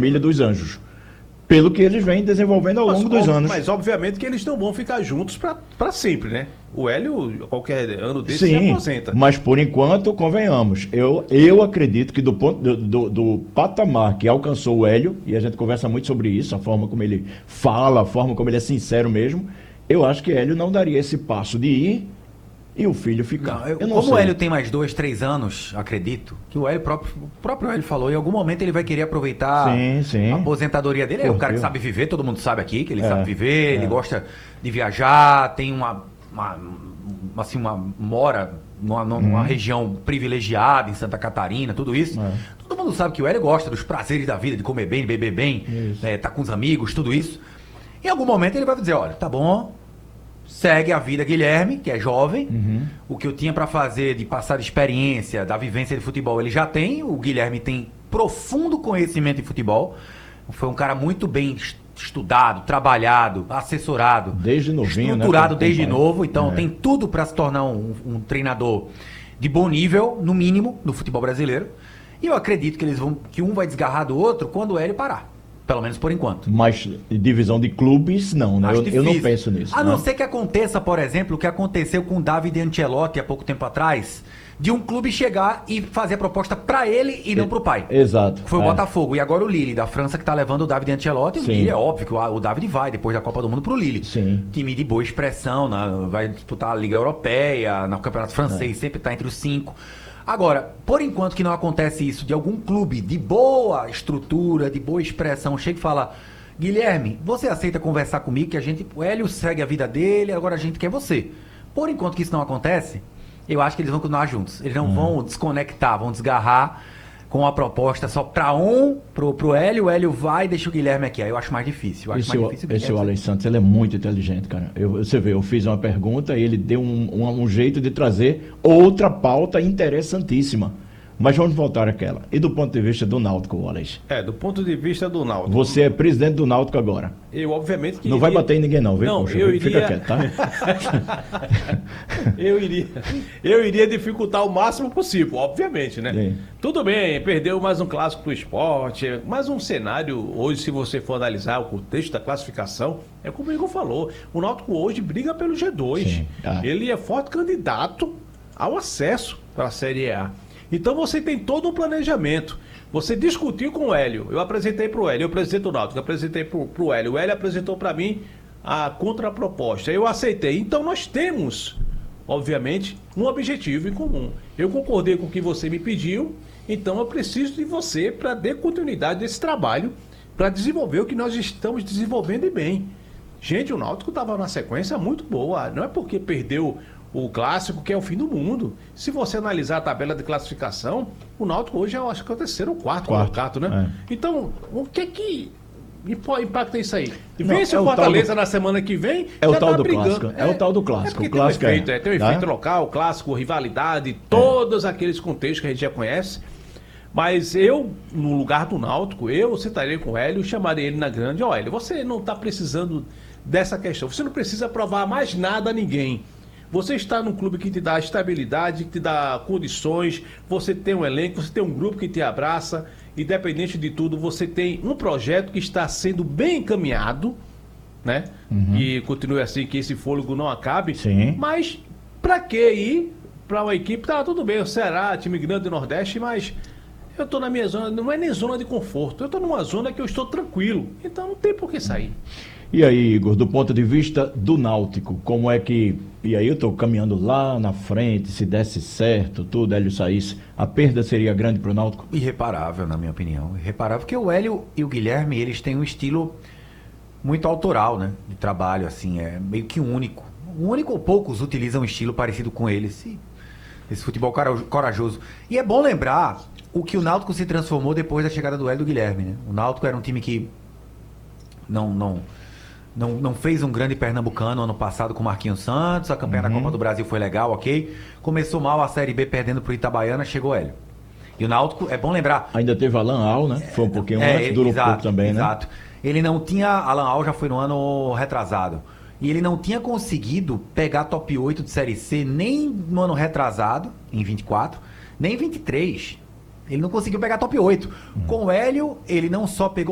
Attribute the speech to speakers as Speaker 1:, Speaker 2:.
Speaker 1: família dos Anjos. Pelo que eles vêm desenvolvendo ao longo dos anos.
Speaker 2: Mas obviamente que eles não vão ficar juntos para sempre, né? O Hélio, qualquer ano desse, se
Speaker 1: Sim,
Speaker 2: aposenta.
Speaker 1: mas por enquanto, convenhamos, eu acredito que do patamar que alcançou o Hélio, e a gente conversa muito sobre isso, a forma como ele fala, a forma como ele é sincero mesmo, eu acho que Hélio não daria esse passo de ir e o filho ficar.
Speaker 3: Não, como o Hélio tem mais 2, 3 anos, acredito, que o próprio Hélio falou, em algum momento ele vai querer aproveitar a aposentadoria dele. É um cara que sabe viver, todo mundo sabe aqui que ele sabe viver, ele gosta de viajar, tem mora numa região privilegiada em Santa Catarina, tudo isso. Todo mundo sabe que o Hélio gosta dos prazeres da vida, de comer bem, de beber bem, tá com os amigos, tudo isso. Em algum momento ele vai dizer, olha, tá bom, segue a vida Guilherme, que é jovem, o que eu tinha para fazer de passar de experiência, da vivência de futebol, ele já tem. O Guilherme tem profundo conhecimento de futebol, foi um cara muito bem estudado, trabalhado, assessorado,
Speaker 1: desde novinho,
Speaker 3: estruturado, né, desde novo, então tem tudo para se tornar um treinador de bom nível, no mínimo, no futebol brasileiro. E eu acredito que um vai desgarrar do outro quando o Hélio parar. Pelo menos por enquanto.
Speaker 1: Mas divisão de clubes, não, né? Eu não penso nisso.
Speaker 3: A não ser que aconteça, por exemplo, o que aconteceu com o Davide Ancelotti há pouco tempo atrás, de um clube chegar e fazer a proposta para ele e não para o pai.
Speaker 1: Exato.
Speaker 3: Foi o Botafogo. E agora o Lille, da França, que tá levando o Davide Ancelotti. O Lille, é óbvio que o Davide vai, depois da Copa do Mundo, pro Lille.
Speaker 1: Sim.
Speaker 3: Time de boa expressão, né? Vai disputar a Liga Europeia, no Campeonato Francês, sempre tá entre os 5. Agora, por enquanto que não acontece isso, de algum clube de boa estrutura, de boa expressão, chega e fala, Guilherme, você aceita conversar comigo, que o Hélio segue a vida dele, agora a gente quer você. Por enquanto que isso não acontece, eu acho que eles vão continuar juntos. Eles não vão desconectar, vão desgarrar com a proposta só para pro Hélio, o Hélio vai e deixa o Guilherme aqui. Aí eu acho mais difícil.
Speaker 1: Esse Alex Santos, ele é muito inteligente, cara. Você vê, eu fiz uma pergunta e ele deu um jeito de trazer outra pauta interessantíssima. Mas vamos voltar àquela. E do ponto de vista do Náutico, Wallace?
Speaker 2: Do ponto de vista do Náutico.
Speaker 1: Você é presidente do Náutico agora.
Speaker 2: Eu, obviamente, que...
Speaker 1: Não vai bater em ninguém, não, viu?
Speaker 2: Não,
Speaker 1: Poxa,
Speaker 2: eu iria...
Speaker 1: Fica quieto, tá?
Speaker 2: eu iria dificultar o máximo possível, obviamente, né?
Speaker 1: Sim.
Speaker 2: Tudo bem, perdeu mais um clássico pro esporte, mais um cenário, hoje, se você for analisar o contexto da classificação, é como o Igor falou, o Náutico hoje briga pelo G2.
Speaker 1: Sim.
Speaker 2: Ele é forte candidato ao acesso para a Série A. Então você tem todo um planejamento. Você discutiu com o Hélio. Eu apresentei para o Hélio, eu apresentei o Náutico, eu apresentei para o Hélio. O Hélio apresentou para mim a contraproposta. Eu aceitei. Então nós temos, obviamente, um objetivo em comum. Eu concordei com o que você me pediu, então eu preciso de você para dar continuidade desse trabalho, para desenvolver o que nós estamos desenvolvendo e bem. Gente, o Náutico estava numa sequência muito boa. Não é porque perdeu o clássico que é o fim do mundo. Se você analisar a tabela de classificação, o Náutico hoje eu acho que é o terceiro ou quarto colocado, né? Então, o que impacta isso aí? Vence o Fortaleza na semana que vem,
Speaker 1: é o tal do clássico. É o tal do clássico. O clássico
Speaker 2: tem um efeito local, clássico, rivalidade, todos aqueles contextos que a gente já conhece. Mas eu, no lugar do Náutico, eu sentaria com o Hélio e chamaria ele na grande. Ó, Hélio, você não está precisando dessa questão. Você não precisa provar mais nada a ninguém. Você está num clube que te dá estabilidade, que te dá condições, você tem um elenco, você tem um grupo que te abraça, independente de tudo, você tem um projeto que está sendo bem encaminhado, né? E continue assim, que esse fôlego não acabe.
Speaker 1: Sim.
Speaker 2: Mas para que ir para uma equipe? Tá tudo bem, o Ceará, time grande do Nordeste, mas eu estou na minha zona, não é nem zona de conforto, eu estou numa zona que eu estou tranquilo, então não tem por que sair.
Speaker 1: E aí, Igor, do ponto de vista do Náutico, como é que... E aí eu estou caminhando lá na frente, se desse certo, tudo, Hélio saísse, a perda seria grande para o Náutico?
Speaker 3: Irreparável, na minha opinião. Irreparável, porque o Hélio e o Guilherme, eles têm um estilo muito autoral, né? De trabalho, assim, é meio que único. O único ou poucos utilizam um estilo parecido com eles. Esse futebol corajoso. E é bom lembrar o que o Náutico se transformou depois da chegada do Hélio e do Guilherme, né? O Náutico era um time que não fez um grande pernambucano ano passado com o Marquinhos Santos, a campanha da Copa do Brasil foi legal, ok. Começou mal a Série B perdendo pro Itabaiana, chegou o Hélio. E o Náutico, é bom lembrar...
Speaker 1: Ainda teve Alan Al, né? Foi um pouquinho antes, durou pouco também,
Speaker 3: exato. Né? Ele não tinha... Alan Al já foi no ano retrasado. E ele não tinha conseguido pegar top 8 de Série C nem no ano retrasado, em 24, nem em 23. Ele não conseguiu pegar top 8. Com o Hélio, ele não só pegou